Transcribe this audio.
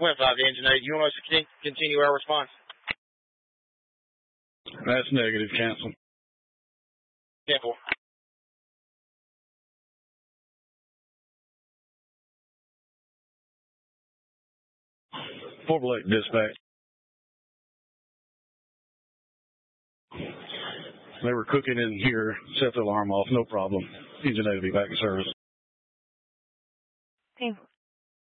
Wind 5 to Engine 8. You want us to continue our response? That's negative. Cancel. 10-4. Fort Lake dispatch. They were cooking in here. Set the alarm off. No problem. Engine 8 will be back in service.